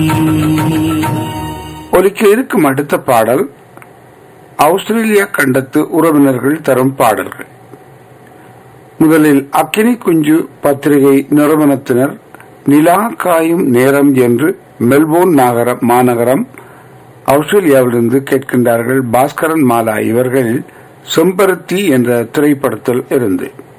ஒலிக்க இருக்கும் அடுத்த பாடல் ஆஸ்திரேலியா கண்டத்து உறவினர்கள் தரும் பாடல்கள். முதலில் அக்கினி குஞ்சு பத்திரிகை நிறுவனத்தினர் நிலா காயும் நேரம் என்று மெல்போர்ன் மாநகரம் ஆஸ்திரேலியாவிலிருந்து கேட்கின்றார்கள். பாஸ்கரன் மாலா இவர்கள் செம்பருத்தி என்ற திரைப்படத்தில் இருந்து